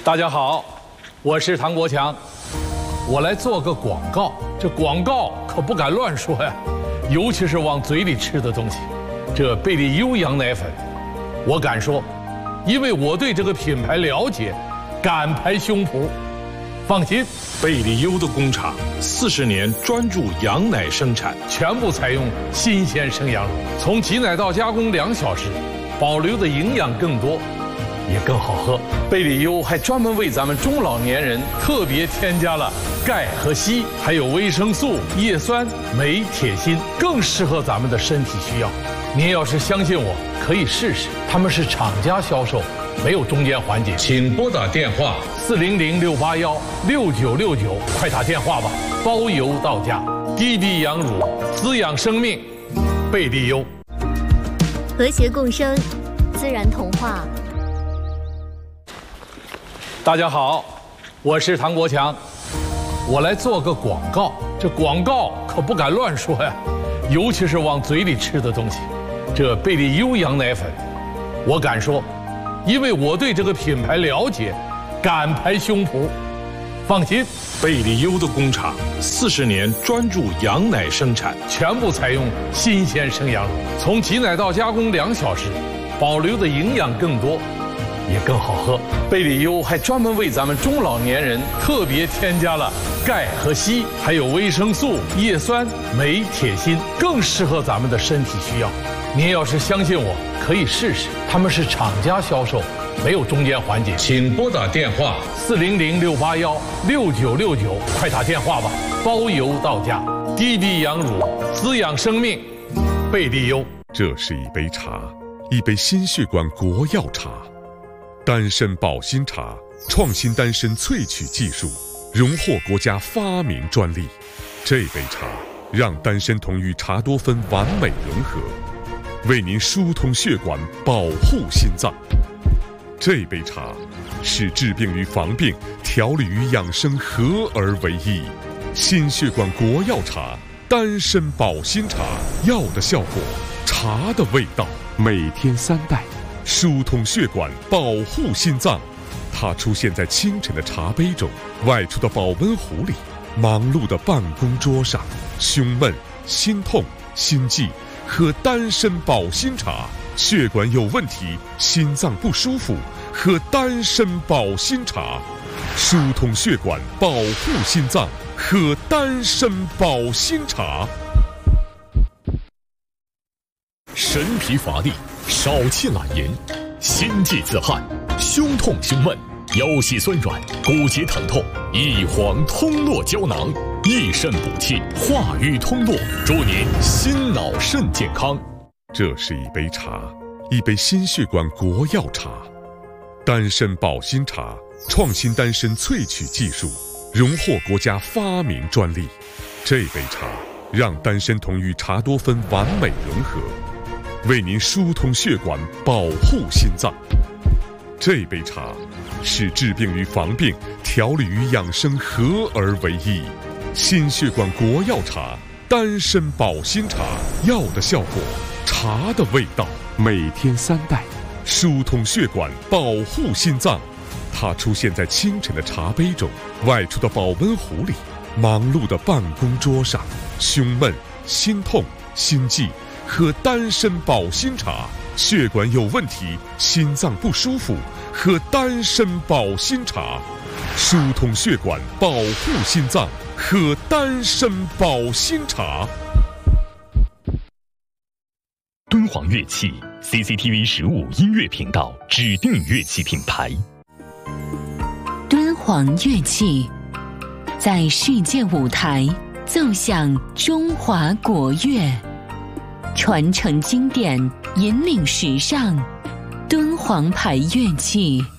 大家好，我是唐国强，我来做个广告。这广告可不敢乱说呀，尤其是往嘴里吃的东西。这贝利优羊奶粉，我敢说，因为我对这个品牌了解，敢拍胸脯。放心， 贝利优的工厂40年专注羊奶生产， 全部采用新鲜生羊乳，从挤奶到加工2小时，保留的营养更多，也更好喝。贝利优还专门为咱们中老年人特别添加了钙和硒，还有维生素、叶酸、镁、铁、锌，更适合咱们的身体需要。您要是相信我，可以试试，他们是厂家销售，没有中间环节。请拨打电话400-681-6969，快打电话吧，包邮到家。低低羊乳，滋养生命，贝利优。 和谐共生，自然童话。 大家好，我是唐国强，我来做个广告。这广告可不敢乱说呀，尤其是往嘴里吃的东西。这贝利优羊奶粉，我敢说，因为我对这个品牌了解，敢拍胸脯。放心， 贝利优的工厂40年专注羊奶生产， 全部采用新鲜生羊乳，从挤奶到加工2小时，保留的营养更多，也更好喝。贝利优还专门为咱们中老年人特别添加了钙和硒，还有维生素、叶酸、镁、铁、锌，更适合咱们的身体需要。您要是相信我，可以试试，他们是厂家销售，没有中间环节。请拨打电话400-681-6969，快打电话吧，包邮到家。低低羊乳，滋养生命，贝利优。 这是一杯茶，一杯心血管国药茶，丹参保心茶，创新丹参萃取技术，荣获国家发明专利。这杯茶让丹参酮与茶多酚完美融合，为您疏通血管，保护心脏。这杯茶是治病与防病、调理与养生合而为一。心血管国药茶，丹参保心茶，药的效果，茶的味道，每天3袋，疏通血管，保护心脏。它出现在清晨的茶杯中，外出的保温壶里，忙碌的办公桌上。胸闷、心痛、心悸，喝丹参保心茶。血管有问题，心脏不舒服，喝丹参保心茶。疏通血管，保护心脏，喝丹参保心茶。 神疲乏力，少气懒言，心悸自汗，胸痛胸闷，腰膝酸软，骨节疼痛，益黄通络胶囊，益肾补气，化瘀通络，祝您心脑肾健康。 这是一杯茶，一杯心血管国药茶，丹参保心茶，创新丹参萃取技术，荣获国家发明专利。这杯茶让丹参酮与茶多酚完美融合，为您疏通血管，保护心脏。这杯茶是治病与防病、调理与养生合而为一。心血管国药茶，丹参保心茶，药的效果，茶的味道，每天3袋，疏通血管，保护心脏。它出现在清晨的茶杯中，外出的保温壶里，忙碌的办公桌上。胸闷、心痛、心悸，喝丹参保心茶。血管有问题，心脏不舒服，喝丹参保心茶。疏通血管，保护心脏，喝丹参保心茶。 敦煌乐器 CCTV 15音乐频道指定乐器品牌。 敦煌乐器在世界舞台奏响中华国乐，传承经典，引领时尚。敦煌牌乐器。